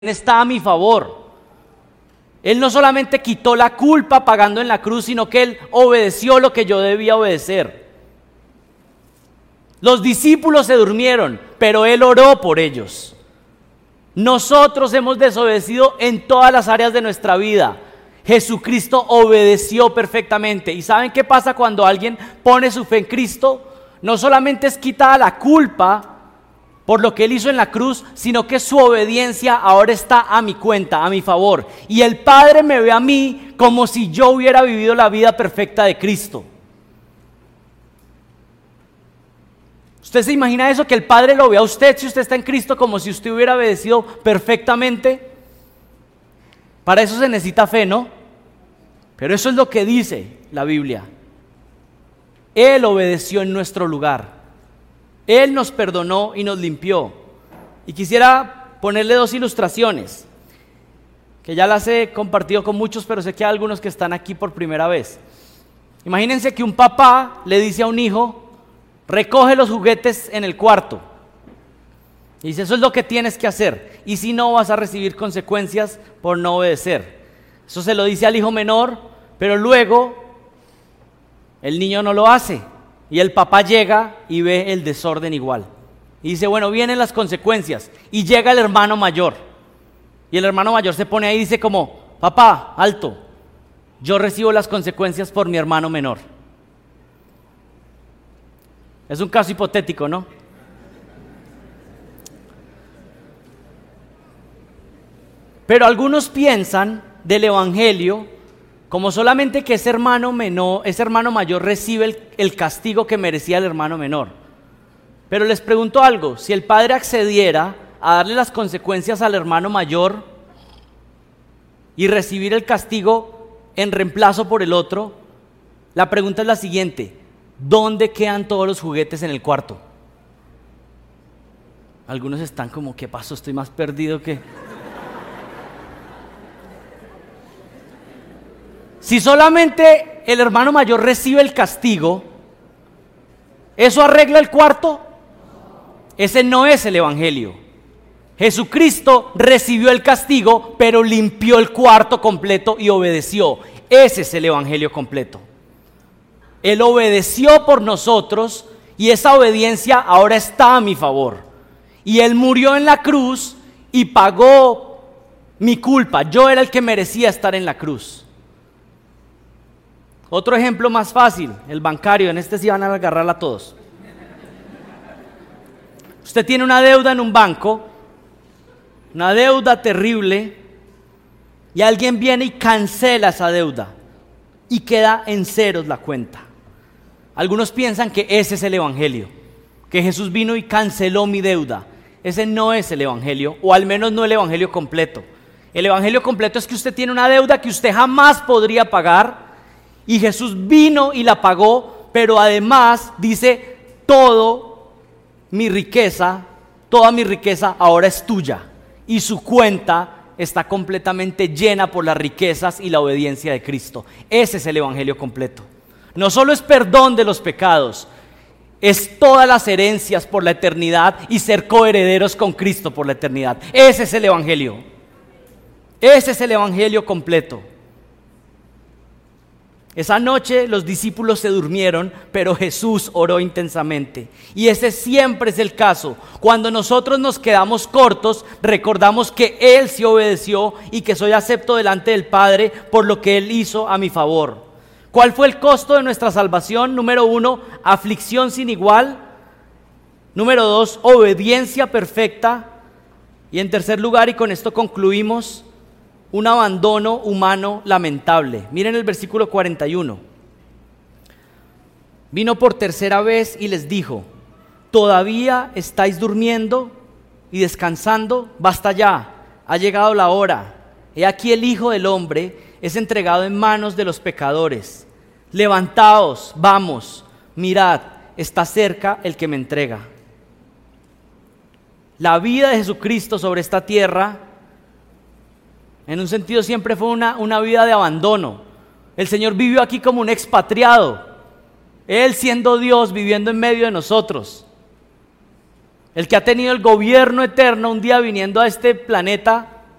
está a mi favor. Él no solamente quitó la culpa pagando en la cruz, sino que Él obedeció lo que yo debía obedecer. Los discípulos se durmieron, pero Él oró por ellos. Nosotros hemos desobedecido en todas las áreas de nuestra vida. Jesucristo obedeció perfectamente. ¿Y saben qué pasa cuando alguien pone su fe en Cristo? No solamente es quitada la culpa por lo que Él hizo en la cruz, sino que su obediencia ahora está a mi cuenta, a mi favor. Y el Padre me ve a mí como si yo hubiera vivido la vida perfecta de Cristo. ¿Usted se imagina eso? Que el Padre lo vea a usted, si usted está en Cristo, como si usted hubiera obedecido perfectamente. Para eso se necesita fe, ¿no? Pero eso es lo que dice la Biblia. Él obedeció en nuestro lugar. Él nos perdonó y nos limpió. Y quisiera ponerle dos ilustraciones, que ya las he compartido con muchos, pero sé que hay algunos que están aquí por primera vez. Imagínense que un papá le dice a un hijo: recoge los juguetes en el cuarto. Y dice: eso es lo que tienes que hacer, y si no vas a recibir consecuencias por no obedecer. Eso se lo dice al hijo menor, pero luego el niño no lo hace. Y el papá llega y ve el desorden igual. Y dice: bueno, vienen las consecuencias. Y llega el hermano mayor. Y el hermano mayor se pone ahí y dice como: papá, alto, yo recibo las consecuencias por mi hermano menor. Es un caso hipotético, ¿no? Pero algunos piensan del evangelio como solamente que ese hermano mayor recibe el castigo que merecía el hermano menor. Pero les pregunto algo: si el padre accediera a darle las consecuencias al hermano mayor y recibir el castigo en reemplazo por el otro, la pregunta es la siguiente: ¿dónde quedan todos los juguetes en el cuarto? Algunos están como: ¿qué pasó? Estoy más perdido que... Si solamente el hermano mayor recibe el castigo, ¿eso arregla el cuarto? Ese no es el evangelio. Jesucristo recibió el castigo, pero limpió el cuarto completo y obedeció. Ese es el evangelio completo. Él obedeció por nosotros y esa obediencia ahora está a mi favor. Y Él murió en la cruz y pagó mi culpa. Yo era el que merecía estar en la cruz. Otro ejemplo más fácil, el bancario. En este sí van a agarrarla todos. Usted tiene una deuda en un banco, una deuda terrible, y alguien viene y cancela esa deuda y queda en ceros la cuenta. Algunos piensan que ese es el evangelio, que Jesús vino y canceló mi deuda. Ese no es el evangelio, o al menos no el evangelio completo. El evangelio completo es que usted tiene una deuda que usted jamás podría pagar, y Jesús vino y la pagó, pero además dice: toda mi riqueza ahora es tuya, y su cuenta está completamente llena por las riquezas y la obediencia de Cristo. Ese es el evangelio completo. No solo es perdón de los pecados, es todas las herencias por la eternidad y ser coherederos con Cristo por la eternidad. Ese es el evangelio. Ese es el evangelio completo. Esa noche los discípulos se durmieron, pero Jesús oró intensamente. Y ese siempre es el caso. Cuando nosotros nos quedamos cortos, recordamos que Él sí obedeció y que soy acepto delante del Padre por lo que Él hizo a mi favor. ¿Cuál fue el costo de nuestra salvación? Número 1, aflicción sin igual. Número 2, obediencia perfecta. Y en tercer lugar, y con esto concluimos, un abandono humano lamentable. Miren el versículo 41. Vino por tercera vez y les dijo: ¿todavía estáis durmiendo y descansando? Basta ya, ha llegado la hora. He aquí el Hijo del Hombre es entregado en manos de los pecadores. Levantaos, vamos, mirad, está cerca el que me entrega. La vida de Jesucristo sobre esta tierra, en un sentido, siempre fue una vida de abandono. El Señor vivió aquí como un expatriado. Él, siendo Dios, viviendo en medio de nosotros. El que ha tenido el gobierno eterno, un día viniendo a este planeta